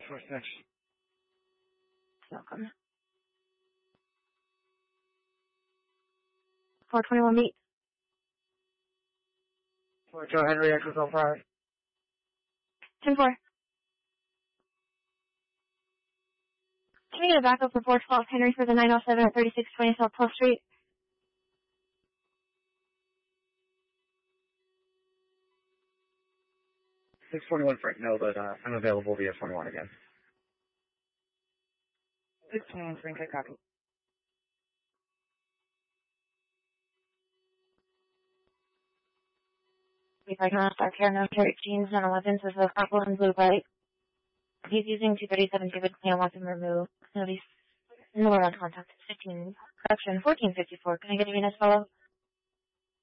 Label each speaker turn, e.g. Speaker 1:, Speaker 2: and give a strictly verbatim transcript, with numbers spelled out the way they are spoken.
Speaker 1: four six.
Speaker 2: Welcome. four twenty-one meet.
Speaker 1: four Joe Henry, Echo Golf five.
Speaker 2: ten four. Can we get a backup for four twelve Henry for the nine oh seven at thirty-six twenty South twelfth Street?
Speaker 1: six twenty-one Frank, no, but uh, I'm available via twenty-one again. six twenty-one Frank, I copy.
Speaker 2: If I can ask our care no carry jeans nine eleven says the purple and blue bike. He's using two thirty-seven David Can't want him removed. Notice no one on contact. fifteen correction fourteen fifty-four. Can I get a Venus follow?